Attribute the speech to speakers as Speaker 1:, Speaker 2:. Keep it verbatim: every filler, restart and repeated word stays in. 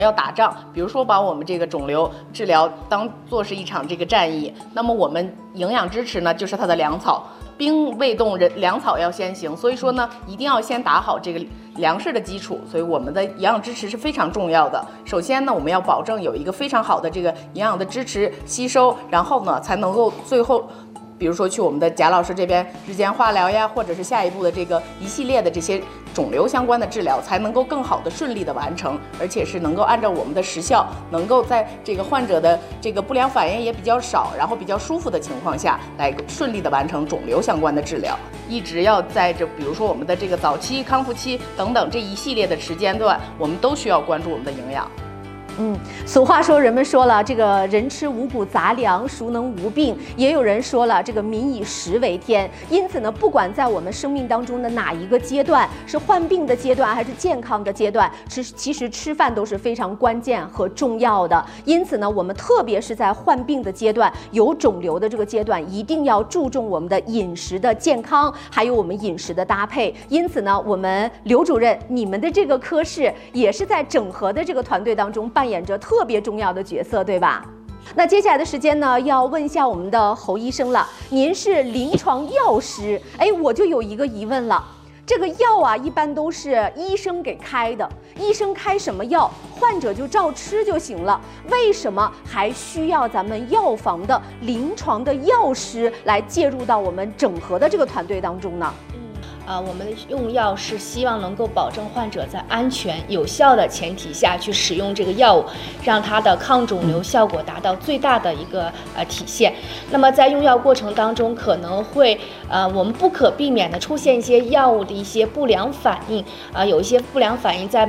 Speaker 1: 要打仗，比如说把我们这个肿瘤治疗当做是一场这个战役，那么我们营养支持呢，就是它的粮草，兵未动，人粮草要先行。所以说呢，一定要先打好这个粮食的基础。所以我们的营养支持是非常重要的。首先呢，我们要保证有一个非常好的这个营养的支持吸收，然后呢，才能够最后。比如说去我们的贾老师这边日间化疗呀，或者是下一步的这个一系列的这些肿瘤相关的治疗，才能够更好的顺利的完成，而且是能够按照我们的时效，能够在这个患者的这个不良反应也比较少，然后比较舒服的情况下来顺利的完成肿瘤相关的治疗。一直要在这，比如说我们的这个早期、康复期等等这一系列的时间段，我们都需要关注我们的营养。
Speaker 2: 嗯，俗话说，人们说了，这个人吃五谷杂粮，孰能无病？也有人说了，这个民以食为天。因此呢，不管在我们生命当中的哪一个阶段，是患病的阶段还是健康的阶段，吃其实吃饭都是非常关键和重要的。因此呢，我们特别是在患病的阶段、有肿瘤的这个阶段，一定要注重我们的饮食的健康，还有我们饮食的搭配。因此呢，我们刘主任，你们的这个科室也是在整合的这个团队当中扮演着特别重要的角色，对吧？那接下来的时间呢，要问一下我们的侯医生了。您是临床药师，哎，我就有一个疑问了。这个药啊，一般都是医生给开的，医生开什么药，患者就照吃就行了。为什么还需要咱们药房的临床的药师来介入到我们整合的这个团队当中呢？
Speaker 3: 啊，我们用药是希望能够保证患者在安全有效的前提下去使用这个药物，让它的抗肿瘤效果达到最大的一个呃体现。那么在用药过程当中，可能会呃我们不可避免的出现一些药物的一些不良反应，啊、呃，有一些不良反应在